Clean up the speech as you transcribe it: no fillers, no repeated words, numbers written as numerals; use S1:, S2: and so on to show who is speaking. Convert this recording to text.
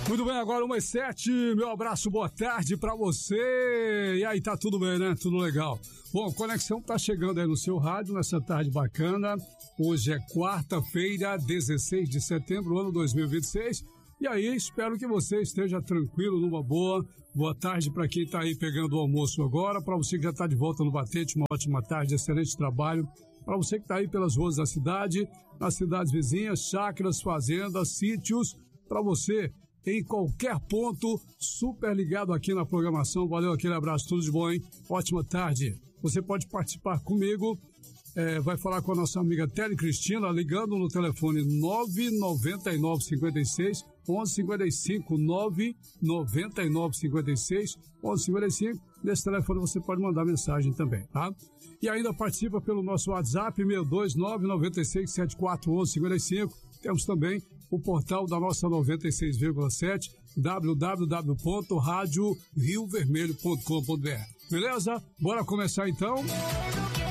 S1: Muito bem, agora 1h07, meu abraço, boa tarde pra você. E aí, tá tudo bem, né? Tudo legal. Bom, Conexão tá chegando aí no seu rádio nessa tarde bacana. Hoje é quarta-feira, 16 de setembro, ano 2026. E aí, espero que você esteja tranquilo, numa boa. Boa tarde para quem tá aí pegando o almoço agora. Para você que já tá de volta no Batente, uma ótima tarde, excelente trabalho. Para você que tá aí pelas ruas da cidade, nas cidades vizinhas, chácaras, fazendas, sítios. Para você em qualquer ponto, super ligado aqui na programação. Valeu, aquele abraço, tudo de bom, hein? Ótima tarde. Você pode participar comigo, vai falar com a nossa amiga Tele Cristina, ligando no telefone 99956 1155, 99956 1155. Nesse telefone você pode mandar mensagem também, tá? E ainda participa pelo nosso WhatsApp 62996741155. Temos também o portal da nossa 96,7, www.radioriovermelho.com.br. Beleza? Bora começar então?